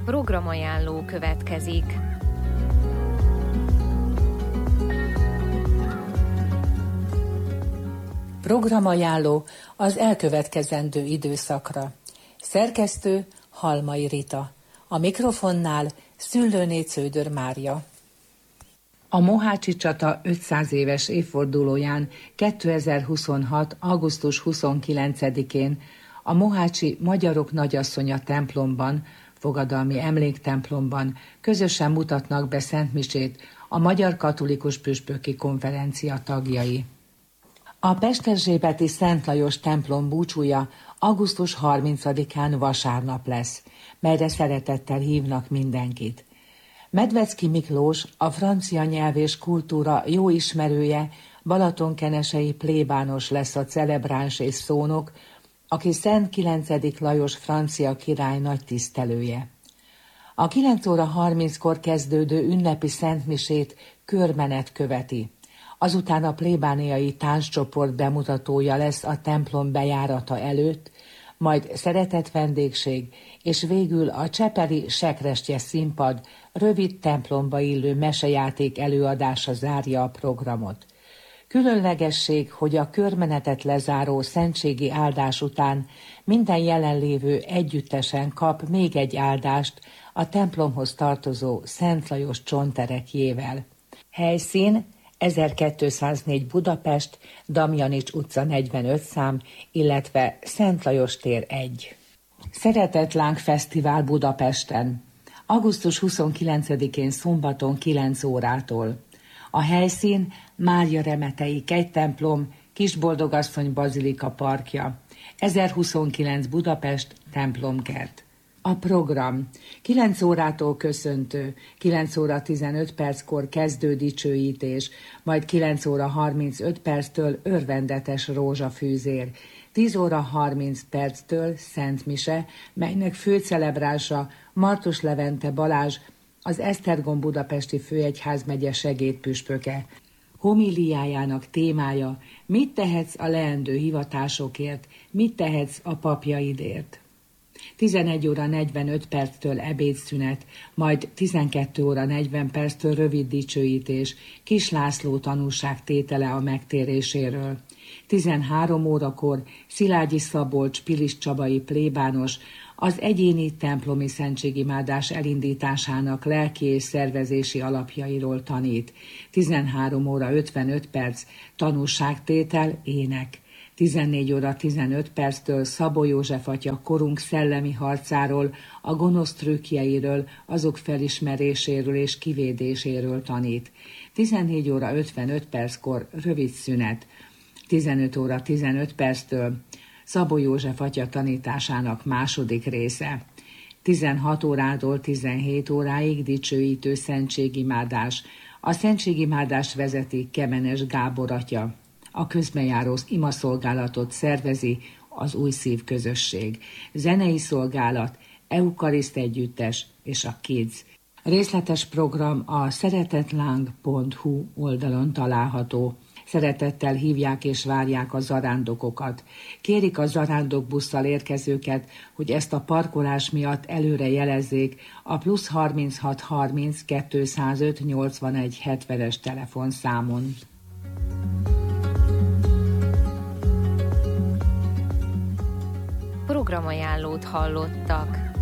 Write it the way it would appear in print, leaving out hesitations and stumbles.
Programajánló következik. Programajánló az elkövetkezendő időszakra. Szerkesztő Halmai Rita. A mikrofonnál Szüllőné Cződör Mária. A Mohácsi csata 500 éves évfordulóján 2026. augusztus 29-én a Mohácsi Magyarok Nagyasszonya templomban, fogadalmi emléktemplomban közösen mutatnak be szentmisét a Magyar Katolikus Püspöki Konferencia tagjai. A pesterzsébeti Szent Lajos templom búcsúja augusztus 30-án vasárnap lesz, melyre szeretettel hívnak mindenkit. Medvecki Miklós, a francia nyelv és kultúra jó ismerője, balatonkenesei plébános lesz a celebráns és szónok, aki Szent 9. Lajos francia király nagy tisztelője. A 9 óra 30-kor kezdődő ünnepi szentmisét körmenet követi. Azután a plébániai tánccsoport bemutatója lesz a templom bejárata előtt, majd szeretett vendégség, és végül a csepeli Sekrestye színpad rövid templomba illő mesejáték előadása zárja a programot. Különlegesség, hogy a körmenetet lezáró szentségi áldás után minden jelenlévő együttesen kap még egy áldást a templomhoz tartozó Szent Lajos csonterekjével. Helyszín 1204 Budapest, Damjanics utca 45 szám, illetve Szent Lajos tér 1. Szeretetláng Fesztivál Budapesten. Augusztus 29-én szombaton 9 órától. A helyszín Mária Remetei kegytemplom, Kisboldogasszony bazilika parkja. 1029 Budapest, templomkert. A program 9 órától köszöntő, 9 óra 15 perckor kezdő dicsőítés, majd 9 óra 35 perctől örvendetes rózsafűzér, 10 óra 30 perctől Szent Mise, melynek főcelebrása Martus Levente Balázs, az Esztergom budapesti főegyházmegye segédpüspöke. Homiliájának témája: mit tehetsz a leendő hivatásokért, mit tehetsz a papjaidért. 11 óra 45 perctől ebédszünet, majd 12 óra 40 perctől rövid dicsőítés, Kis László tanúság tétele a megtéréséről. 13 órakor Szilágyi Szabolcs Pilis Csabai plébános az egyéni templomi szentségimádás elindításának lelki és szervezési alapjairól tanít. 13 óra 55 perc tanúságtétel, ének. 14 óra 15 perctől Szabó József atya korunk szellemi harcáról, a gonosz trükkjeiről, azok felismeréséről és kivédéséről tanít. 14 óra 55 perckor rövid szünet. 15 óra 15 perctől Szabó József atya tanításának második része. 16 órától 17 óráig dicsőítő szentségimádás. A szentségimádást vezeti Kemenes Gábor atya. A közbenjáró imaszolgálatot szervezi az Új Szív közösség. Zenei szolgálat, eukariszt együttes és a Kids. Részletes program a szeretetláng.hu oldalon található. Szeretettel hívják és várják a zarándokokat. Kérik a zarándokbusszal érkezőket, hogy ezt a parkolás miatt előre jelezzék a +36 30 205 81 70-es telefonszámon. Programajánlót hallottak.